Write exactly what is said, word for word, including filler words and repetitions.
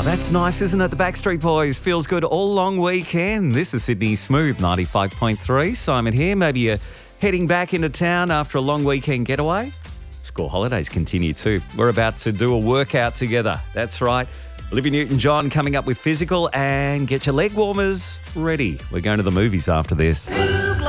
That's nice, isn't it? The Backstreet Boys feels good all long weekend. This is Sydney Smooth ninety-five point three. Simon here. Maybe you're heading back into town after a long weekend getaway. School holidays continue too. We're about to do a workout together. That's right. Olivia Newton-John coming up with physical, and get your leg warmers ready. We're going to the movies after this.